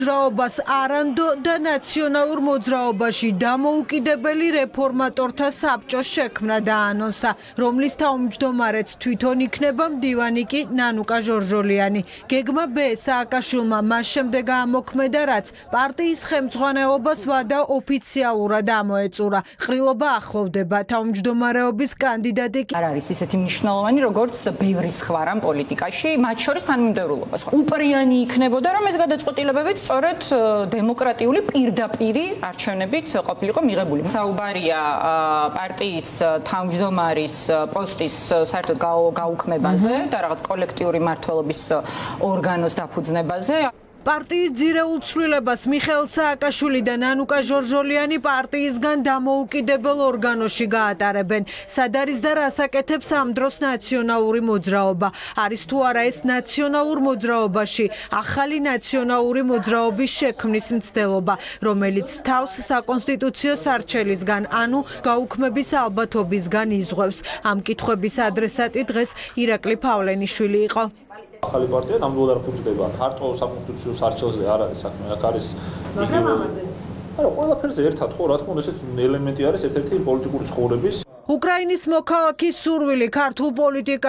მოძრაობას არანდო და ნაციონალურ მოძრაობაში დამოუკიდებელი რეფორმატორთა საბჭოს შექმნა დაანონსა, რომლის თავმჯდომარეც თვითონ იქნება მდივანი კი ნანუკა ჟორჟოლიანი. გეგმა ბ სააკაშვილმა მას შემდეგ ამოქმედა, რაც პარტიის ხელმძღვანელობას ვადა ოფიციალურად ამოეწურა. ყრილობა ახლოვდება, თავმჯდომარეობის კანდიდატი კი არ არის ისეთი მნიშვნელოვანი, როგორც ბევრი სხვა რამ პოლიტიკაში, მათ შორის თანმიმდევრულობას. უპრიანი იქნებოდა, რომ ეს გადაწყვეტილებებიც სწორედ დემოკრატიული პირდაპირი არჩევნებით ყოფილიყო მიღებული. საუბარია პარტიის თავმჯდომარის პოსტის საერთოდ გაუქმებაზე და რაღაც კოლექტიური მმართველობის ორგანოს დაფუძნებაზე. პარტიის ძირეულ ცვლილებას მიხეილ სააკაშვილი და ნანუკა ჟორჟოლიანი პარტიისგან დამოუკიდებელ ორგანოში გაატარებენ. სად არის და რას აკეთებს ამ დროს ნაციონალური მოძრაობა? არის თუ არა ეს ნაციონალურ მოძრაობაში ახალი ნაციონალური მოძრაობის შექმნის მცდელობა, რომელიც თავს საკონსტიტუციო სარჩელისგან, ანუ გაუქმების ალბათობისგან იზღვევს? ამ კითხვების ადრესატი დღეს ირაკლი ფავლენიშვილი იყო. ახალი პარტია ნამდვილად არ ფუძდება ქართულ საკონსტიტუციო სარჩელზე არ არის საქმე, აქ არის მაგრამ ამაზეც. არა, ყველაფერზე ერთად ხო, რა თქმა უნდა, ესეც 엘ემენტი არის ერთ-ერთი პოლიტიკური ცხოვრების. უკრაინის მოქალაქის სურვილი ქართულ პოლიტიკაში